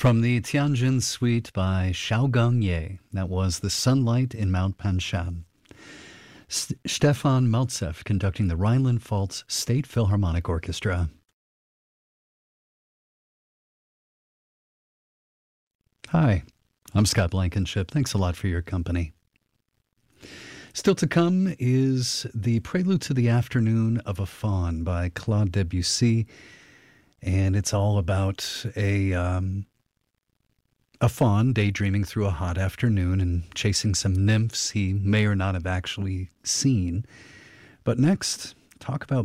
From the Tianjin Suite by Xiaogang Ye, that was The Sunlight in Mount Panshan. Stefan Maltsev conducting the Rhineland-Pfalz State Philharmonic Orchestra. Hi, I'm Scott Blankenship. Thanks a lot for your company. Still to come is the Prelude to the Afternoon of a Faun by Claude Debussy, and it's all about a faun daydreaming through a hot afternoon and chasing some nymphs he may or not have actually seen. But next, talk about